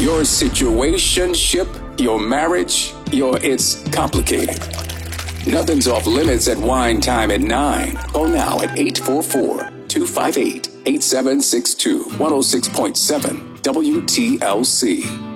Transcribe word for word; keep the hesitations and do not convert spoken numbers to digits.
Your situationship, your marriage, your it's complicated. Nothing's off limits at Wine Time at nine. Call now at eight four four, two five eight, eight seven six two. one oh six point seven W T L C.